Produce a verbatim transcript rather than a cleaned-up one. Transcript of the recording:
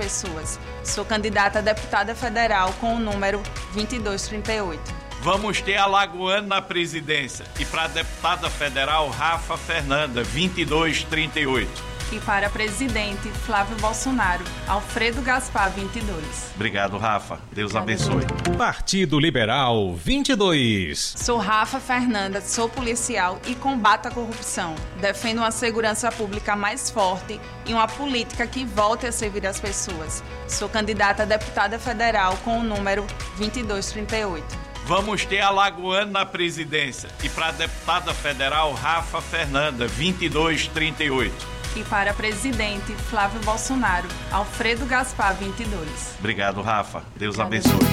pessoas. Sou candidata a deputada federal com o número vinte e dois trinta e oito. Vamos ter Alagoano na presidência. E para deputada federal, Rafa Fernanda, vinte e dois trinta e oito. E para presidente, Flávio Bolsonaro, Alfredo Gaspar, vinte e dois. Obrigado, Rafa. Deus abençoe. Partido Liberal, vinte e dois. Sou Rafa Fernanda, sou policial e combato a corrupção. Defendo uma segurança pública mais forte e uma política que volte a servir as pessoas. Sou candidata a deputada federal com o número vinte e dois trinta e oito. Vamos ter Alagoano na presidência. E para deputada federal, Rafa Fernanda, vinte e dois trinta e oito. E para presidente, Flávio Bolsonaro, Alfredo Gaspar, vinte e dois. Obrigado, Rafa. Deus abençoe.